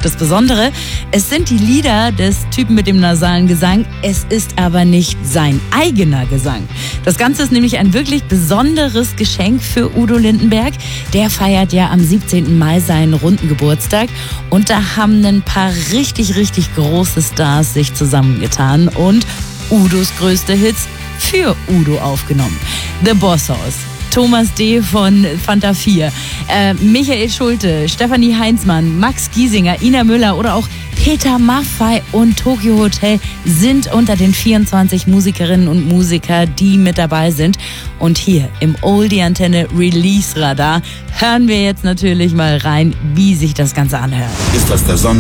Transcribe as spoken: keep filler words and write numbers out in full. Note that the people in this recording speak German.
Das Besondere, es sind die Lieder des Typen mit dem nasalen Gesang, es ist aber nicht sein eigener Gesang. Das Ganze ist nämlich ein wirklich besonderes Geschenk für Udo Lindenberg. Der feiert ja am siebzehnten Mai seinen runden Geburtstag und da haben ein paar richtig, richtig große Stars sich zusammengetan und Udos größte Hits für Udo aufgenommen. The Boss Hoss, Thomas D. von Fanta vier, äh, Michael Schulte, Stefanie Heinzmann, Max Giesinger, Ina Müller oder auch Peter Maffay und Tokio Hotel sind unter den vierundzwanzig Musikerinnen und Musiker, die mit dabei sind. Und hier im Oldie Antenne Release Radar hören wir jetzt natürlich mal rein, wie sich das Ganze anhört. Ist das der Sonne?